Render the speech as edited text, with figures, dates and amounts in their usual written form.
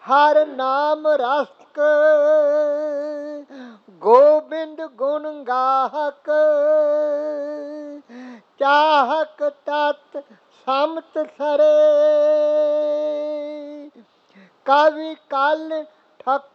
ਹਰ ਨਾਮ ਰਸਕ ਗੋਬਿੰਦ ਗੁਣ ਗਾਹਕ ਚਾਹਕ ਤਤ ਸਮਤ ਸਰੇ ਕਵੀ ਕਲ ਠਕ